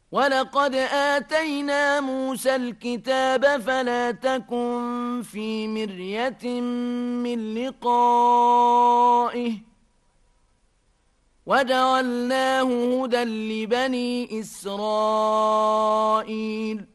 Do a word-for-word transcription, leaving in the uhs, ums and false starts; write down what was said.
ولقد آتينا موسى الكتاب فلا تكن في مرية من لقائه وجعلناه هدى لبني إسرائيل